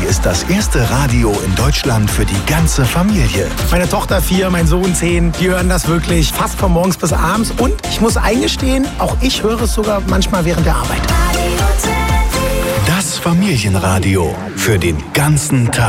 ist das erste Radio in Deutschland für die ganze Familie. Meine Tochter 4, mein Sohn 10, die hören das wirklich fast von morgens bis abends. Und ich muss eingestehen, auch ich höre es sogar manchmal während der Arbeit. Das Familienradio für den ganzen Tag.